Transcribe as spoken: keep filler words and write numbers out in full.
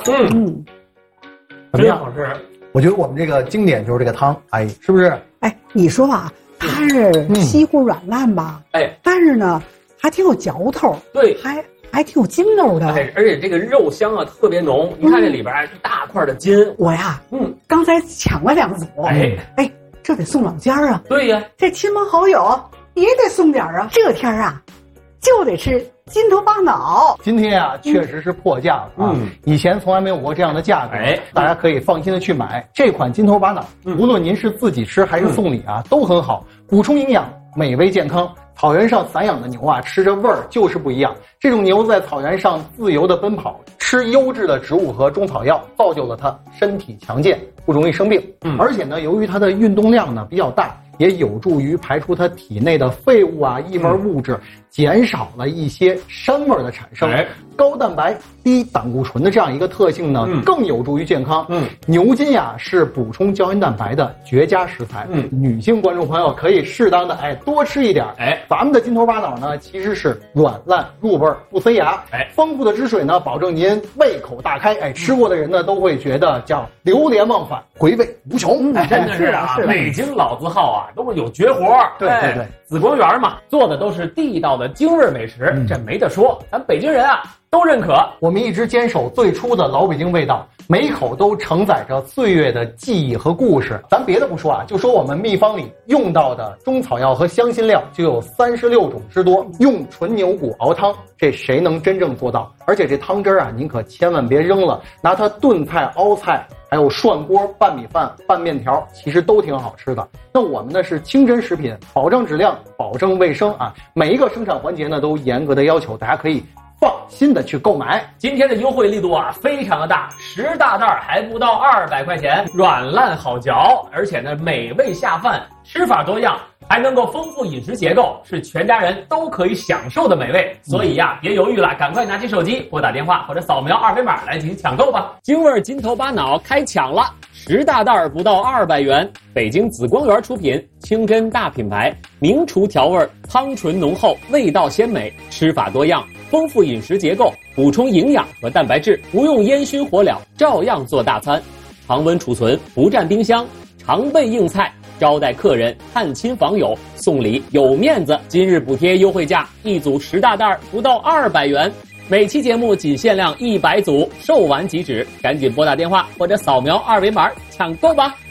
嗯嗯， 怎么样？ 好吃。 我觉得我们这个经典就是这个汤，哎，是不是？ 哎，你说啊，它是稀乎软烂吧？ 哎、嗯， 但是呢，还挺有嚼头， 对， 还还挺有筋道的。 哎，而且这个肉香啊特别浓，你看这里边啊一大块的筋。 我呀， 嗯， 刚才抢了两组， 哎哎，这得送老家啊。 对呀， 这亲朋好友也得送点啊。这天啊，就得吃金头巴脑。 今天啊，确实是破价了啊！ 嗯， 以前从来没有过这样的价格， 哎， 大家可以放心的去买这款金头巴脑。 嗯， 无论您是自己吃还是送礼啊，嗯、都很好，补充营养，美味健康。草原上散养的牛啊，吃着味儿就是不一样。这种牛在草原上自由的奔跑，吃优质的植物和中草药，造就了它身体强健，不容易生病。 嗯， 而且呢，由于它的运动量呢比较大，也有助于排出它体内的废物啊、异味物质，嗯、减少了一些膻味的产生。 哎， 高蛋白、低胆固醇的这样一个特性呢，嗯、更有助于健康。嗯，牛筋呀是补充胶原蛋白的绝佳食材。嗯，女性观众朋友可以适当的哎多吃一点。哎，咱们的金头巴脑呢其实是软烂入味不塞牙。哎，丰富的汁水呢，保证您胃口大开。哎，吃过的人呢都会觉得叫流连忘返，回味无穷。 哎，真的是啊，北京老字号啊都是有绝活。 对对对， 紫光园嘛，做的都是地道的京味美食，嗯、这没得说，咱北京人啊都认可。 我们一直坚守最初的老北京味道，每一口都承载着岁月的记忆和故事。咱别的不说啊，就说我们秘方里用到的中草药和香辛料就有三十六种之多。用纯牛骨熬汤，这谁能真正做到？而且这汤汁啊，您可千万别扔了，拿它炖菜、熬菜，还有涮锅、拌米饭、拌面条，其实都挺好吃的。那我们呢是清真食品，保证质量，保证卫生啊，每一个生产环节呢都严格的要求，大家可以放心的去购买。 今天的优惠力度啊非常的大，十大袋还不到二百块钱，软烂好嚼，而且呢美味下饭，吃法多样，还能够丰富饮食结构，是全家人都可以享受的美味。所以呀、啊，别犹豫了，赶快拿起手机拨打电话或者扫描二维码来进行抢购吧。京味金头巴脑开抢了，十大袋不到二百元，北京紫光园出品，清真大品牌，名厨调味，汤醇浓厚，味道鲜美，吃法多样，丰富饮食结构，补充营养和蛋白质，不用烟熏火燎，照样做大餐，常温储存，不占冰箱，常备硬菜，招待客人、探亲访友、送礼有面子。今日补贴优惠价，一组十大袋不到二百元，每期节目仅限量一百组，售完即止，赶紧拨打电话或者扫描二维码抢购吧。